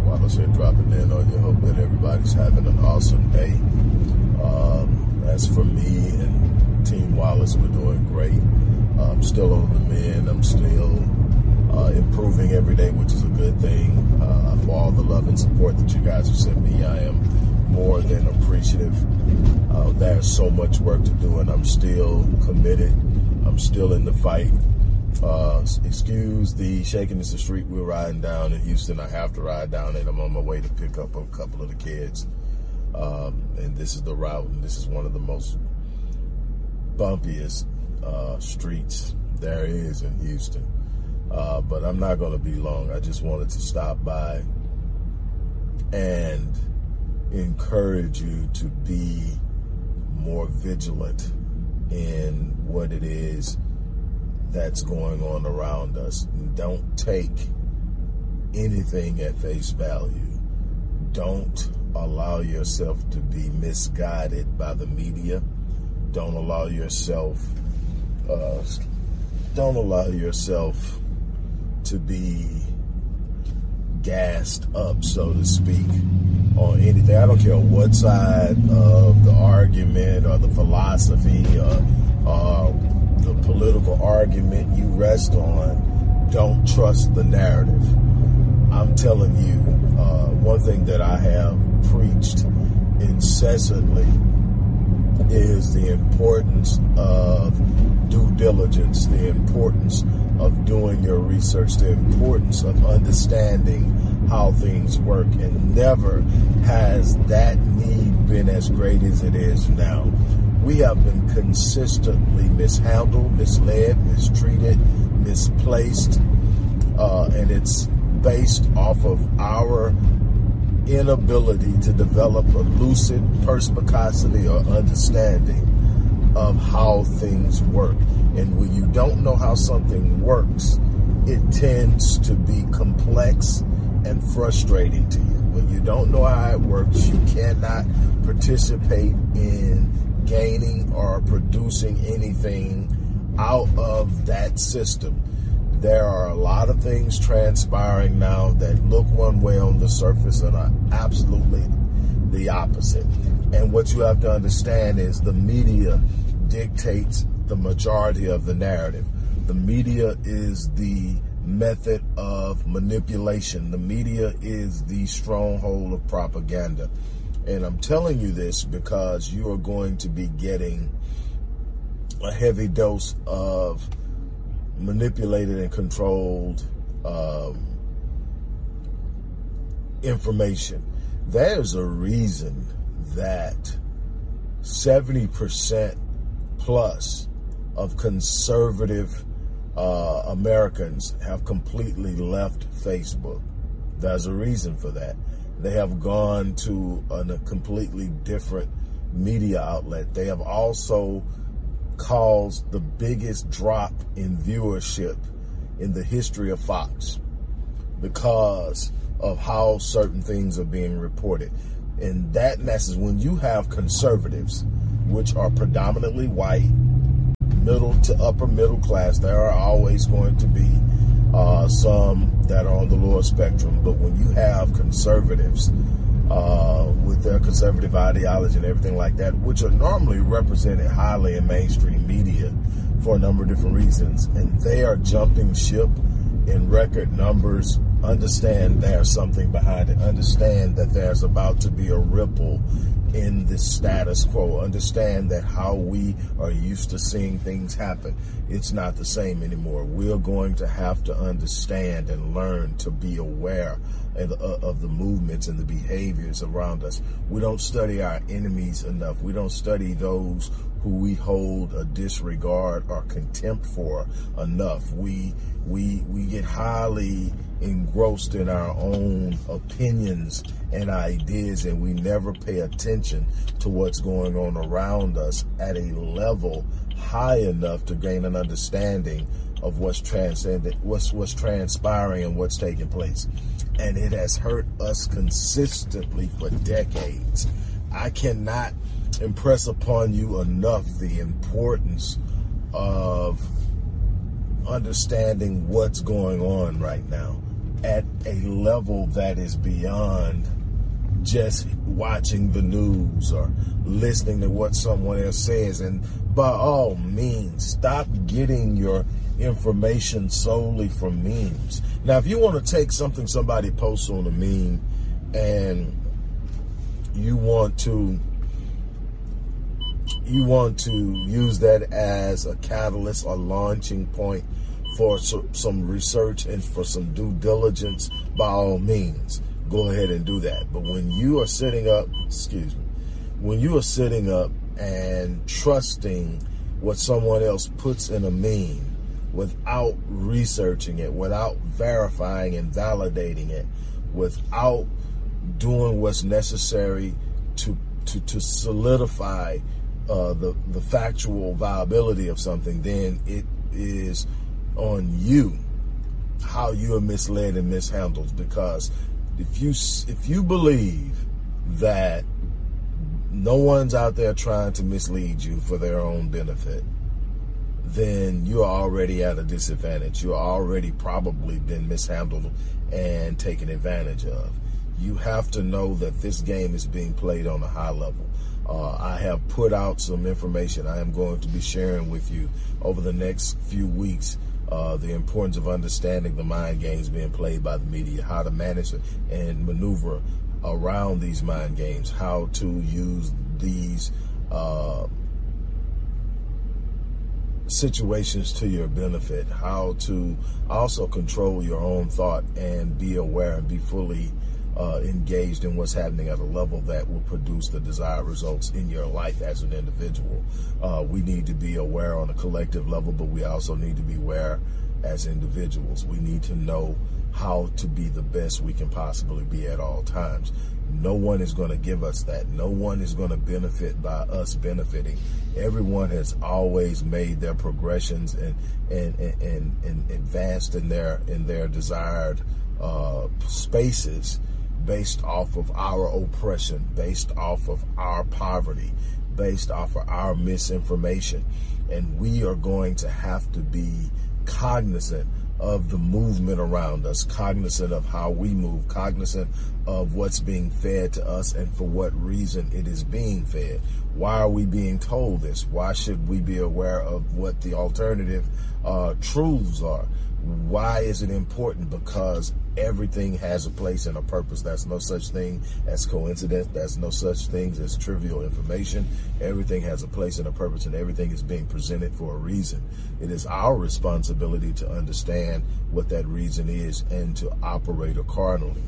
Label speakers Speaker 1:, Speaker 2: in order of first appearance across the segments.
Speaker 1: Wallace here, dropping in on you. Hope that everybody's having an awesome day. As for me and Team Wallace, we're doing great. I'm still on the mend. I'm still improving every day, which is a good thing. For all the love and support that you guys have sent me, I am more than appreciative. There's so much work to do, and I'm still committed. I'm still in the fight. Excuse the shakiness of the street we're riding down in Houston. I have to ride down it. I'm on my way to pick up a couple of the kids. And this is the route, and this is one of the most bumpiest streets there is in Houston. But I'm not going to be long. I just wanted to stop by and encourage you to be more vigilant in what it is that's going on around us. Don't take anything at face value. Don't allow yourself to be misguided by the media. Don't allow yourself to be gassed up, so to speak, on anything. I don't care what side of the argument or the philosophy or the political argument you rest on. Don't trust the narrative. I'm telling you, one thing that I have preached incessantly is the importance of due diligence, the importance of doing your research, the importance of understanding how things work. And never has that need been as great as it is now. We have been consistently mishandled, misled, mistreated, misplaced, and it's based off of our inability to develop a lucid perspicacity or understanding of how things work. And when you don't know how something works, it tends to be complex and frustrating to you. When you don't know how it works, you cannot participate in gaining or producing anything out of that system. There are a lot of things transpiring now that look one way on the surface and are absolutely the opposite. And what you have to understand is the media dictates the majority of the narrative. The media is the method of manipulation. The media is the stronghold of propaganda. And I'm telling you this because you are going to be getting a heavy dose of manipulated and controlled information. There's a reason that 70% plus of conservative Americans have completely left Facebook. There's a reason for that. They have gone to a completely different media outlet. They have also caused the biggest drop in viewership in the history of Fox because of how certain things are being reported. And that messes when you have conservatives, which are predominantly white, middle to upper middle class. There are always going to be some that are on the lower spectrum, but when you have conservatives with their conservative ideology and everything like that, which are normally represented highly in mainstream media for a number of different reasons, and they are jumping ship in record numbers, understand there's something behind it. Understand that there's about to be a ripple in the status quo. Understand that how we are used to seeing things happen, it's not the same anymore. We're going to have to understand and learn to be aware of the movements and the behaviors around us. We don't study our enemies enough. We don't study those who we hold a disregard or contempt for enough. We get highly engrossed in our own opinions and ideas, and we never pay attention to what's going on around us at a level high enough to gain an understanding of what's transpiring and what's taking place. And it has hurt us consistently for decades. I cannot impress upon you enough the importance of understanding what's going on right now. at a level that is beyond just watching the news or listening to what someone else says. And by all means, stop getting your information solely from memes. Now, if you want to take something somebody posts on a meme and you want to use that as a catalyst or launching point for some research and for some due diligence, by all means, go ahead and do that. But when you are sitting up, and trusting what someone else puts in a meme without researching it, without verifying and validating it, without doing what's necessary to solidify the factual viability of something, then it is on you how you are misled and mishandled. Because if you believe that no one's out there trying to mislead you for their own benefit, then you are already at a disadvantage. You are already probably been mishandled and taken advantage of. You have to know that this game is being played on a high level. I have put out some information I am going to be sharing with you over the next few weeks. The importance of understanding the mind games being played by the media, how to manage and maneuver around these mind games, how to use these situations to your benefit, how to also control your own thought and be aware and be fully engaged in what's happening at a level that will produce the desired results in your life as an individual. We need to be aware on a collective level, but we also need to be aware as individuals. We need to know how to be the best we can possibly be at all times. No one is going to give us that. No one is going to benefit by us benefiting. Everyone has always made their progressions and advanced in their desired spaces based off of our oppression, based off of our poverty, based off of our misinformation. And we are going to have to be cognizant of the movement around us, cognizant of how we move, cognizant of what's being fed to us and for what reason it is being fed. Why are we being told this? Why should we be aware of what the alternative truths are? Why is it important? Because everything has a place and a purpose. There's no such thing as coincidence. There's no such thing as trivial information. Everything has a place and a purpose, and everything is being presented for a reason. It is our responsibility to understand what that reason is and to operate accordingly.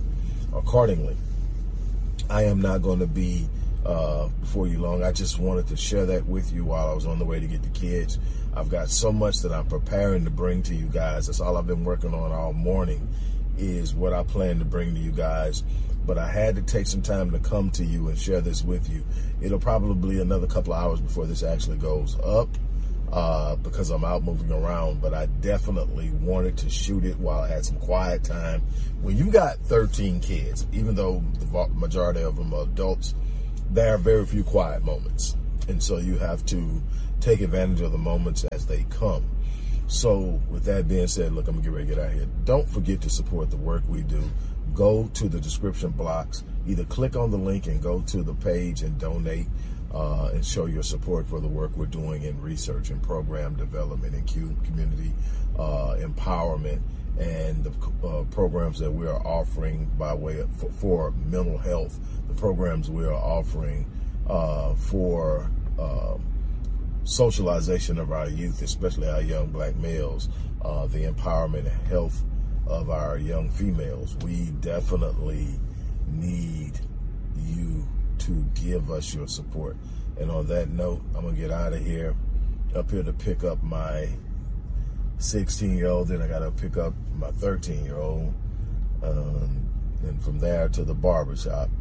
Speaker 1: I am not going to be before you long. I just wanted to share that with you while I was on the way to get the kids. I've got so much that I'm preparing to bring to you guys. That's all I've been working on all morning, is what I plan to bring to you guys. But I had to take some time to come to you and share this with you. It'll probably be another couple of hours before this actually goes up because I'm out moving around. But I definitely wanted to shoot it while I had some quiet time. When you got 13 kids, even though the majority of them are adults, there are very few quiet moments. And so you have to take advantage of the moments as they come. So with that being said, look, I'm going to get ready to get out of here. Don't forget to support the work we do. Go to the description blocks. Either click on the link and go to the page and donate and show your support for the work we're doing in research and program development and community empowerment and the programs that we are offering by way of for mental health, the programs we are offering for socialization of our youth, especially our young black males, the empowerment and health of our young females. We definitely need you to give us your support. And on that note, I'm going to get out of here, up here to pick up my 16-year-old, then I got to pick up my 13-year-old, and from there to the barbershop.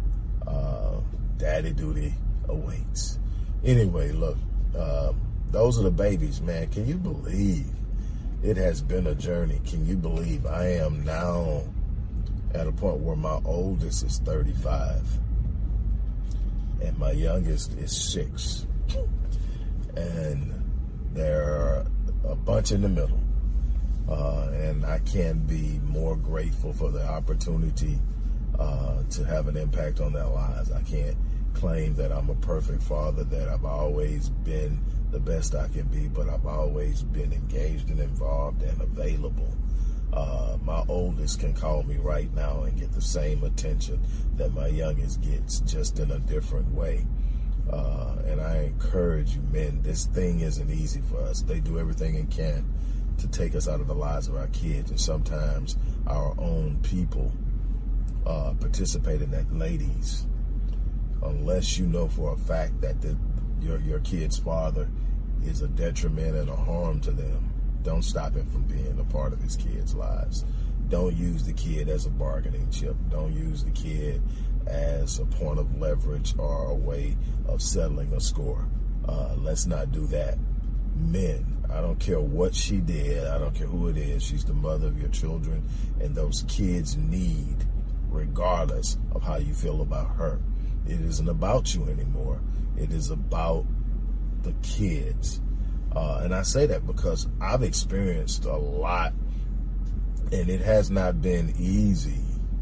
Speaker 1: Daddy duty awaits. Anyway, look, those are the babies, man. Can you believe it has been a journey? Can you believe I am now at a point where my oldest is 35 and my youngest is 6, and there are a bunch in the middle. And I can't be more grateful for the opportunity to have an impact on their lives. I can't claim that I'm a perfect father, that I've always been the best I can be, but I've always been engaged and involved and available. My oldest can call me right now and get the same attention that my youngest gets, just in a different way. And I encourage you, men, this thing isn't easy for us. They do everything it can to take us out of the lives of our kids, and sometimes our own people participate in that. Ladies, unless you know for a fact that your kid's father is a detriment and a harm to them, don't stop him from being a part of his kids' lives. Don't use the kid as a bargaining chip. Don't use the kid as a point of leverage or a way of settling a score. Let's not do that. Men, I don't care what she did. I don't care who it is. She's the mother of your children, and those kids need, regardless of how you feel about her. It isn't about you anymore. It is about the kids. And I say that because I've experienced a lot, and it has not been easy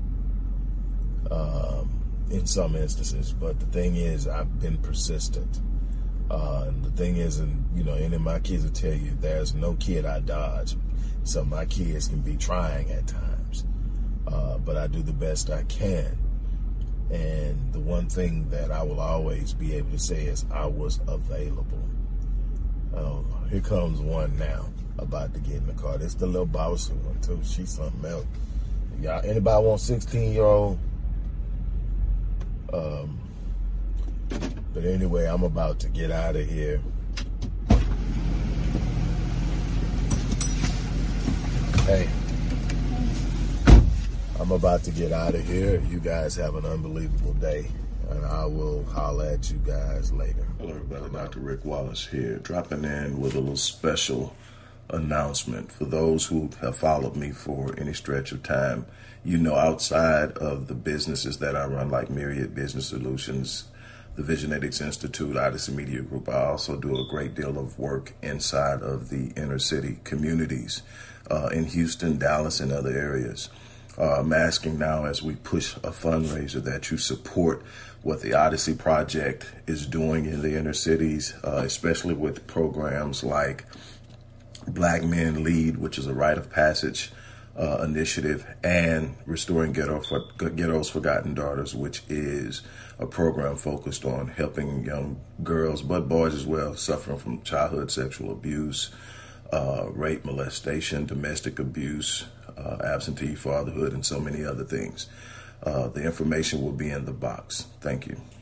Speaker 1: in some instances. But the thing is, I've been persistent. And the thing is, and any of my kids will tell you, there's no kid I dodge. Some of my kids can be trying at times, but I do the best I can. And the one thing that I will always be able to say is I was available. Here comes one now about to get in the car. This the little bossy one too. She's something else. Y'all, anybody want 16-year-old? But anyway, I'm about to get out of here. Hey, I'm about to get out of here. You guys have an unbelievable day, and I will holler at you guys later.
Speaker 2: Hello, everybody. Dr. Rick Wallace here, dropping in with a little special announcement. For those who have followed me for any stretch of time, outside of the businesses that I run, like Myriad Business Solutions, the Visionetics Institute, Odyssey Media Group, I also do a great deal of work inside of the inner city communities in Houston, Dallas, and other areas. I'm asking now, as we push a fundraiser, that you support what the Odyssey Project is doing in the inner cities, especially with programs like Black Men Lead, which is a rite of passage initiative, and Restoring Ghetto's Forgotten Daughters, which is a program focused on helping young girls, but boys as well, suffering from childhood sexual abuse, rape, molestation, domestic abuse, absentee fatherhood, and so many other things. The information will be in the box. Thank you.